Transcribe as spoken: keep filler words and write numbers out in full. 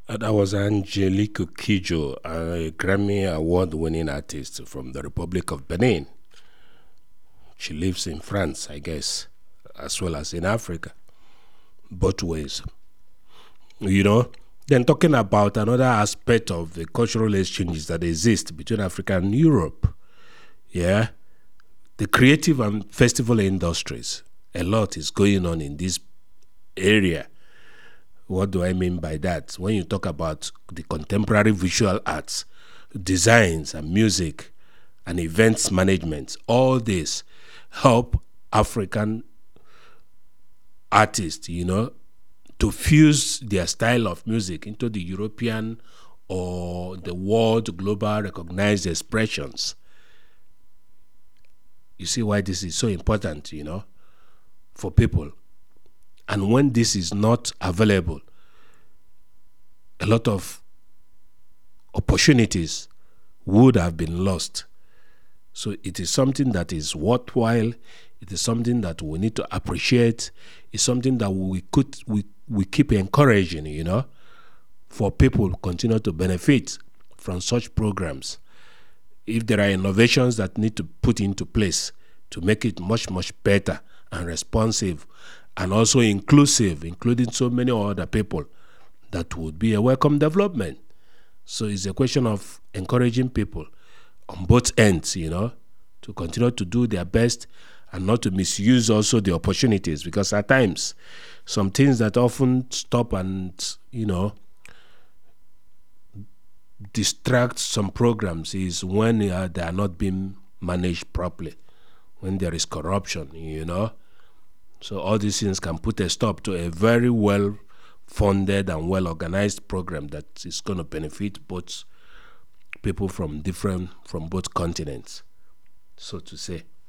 Uh, That was Angelique Kidjo, a Grammy Award winning artist from the Republic of Benin. She lives in France, I guess, as well as in Africa, both ways. You know, then talking about another aspect of the cultural exchanges that exist between Africa and Europe, yeah, the creative and festival industries. A lot is going on in this area. What do I mean by that? When you talk about the contemporary visual arts, designs and music and events management, all this help African artists, you know, to fuse their style of music into the European or the world global recognized expressions. You see why this is so important, you know, for people. And when this is not available, a lot of opportunities would have been lost. So it is something that is worthwhile. It is something that we need to appreciate. It's something that we could we, we keep encouraging, you know, for people to continue to benefit from such programs. If there are innovations that need to put into place to make it much, much better and responsive and also inclusive, including so many other people, that would be a welcome development. So it's a question of encouraging people on both ends, you know, to continue to do their best and not to misuse also the opportunities, because at times some things that often stop and, you know, distract some programs is when uh, they are not being managed properly, when there is corruption, you know. So all these things can put a stop to a very well funded and well organized program that is going to benefit both people from different from both continents, so to say.